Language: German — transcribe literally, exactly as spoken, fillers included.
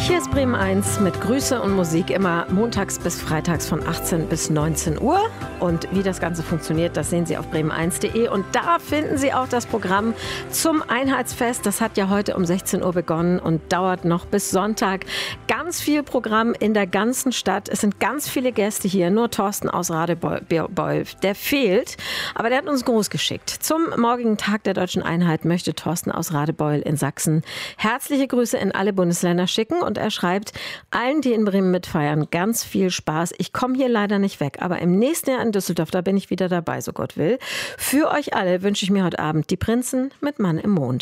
Hier ist Bremen eins mit Grüße und Musik immer montags bis freitags von achtzehn bis neunzehn Uhr. Und wie das Ganze funktioniert, das sehen Sie auf bremen eins punkt de. Und da finden Sie auch das Programm zum Einheitsfest. Das hat ja heute um sechzehn Uhr begonnen und dauert noch bis Sonntag. Ganz viel Programm in der ganzen Stadt. Es sind ganz viele Gäste hier. Nur Thorsten aus Radebeul, der fehlt. Aber der hat uns Gruß geschickt. Zum morgigen Tag der Deutschen Einheit möchte Thorsten aus Radebeul in Sachsen herzliche Grüße in alle Bundesländer schicken. Und er schreibt, allen, die in Bremen mitfeiern, ganz viel Spaß. Ich komme hier leider nicht weg, aber im nächsten Jahr in Düsseldorf, da bin ich wieder dabei, so Gott will. Für euch alle wünsche ich mir heute Abend die Prinzen mit Mann im Mond.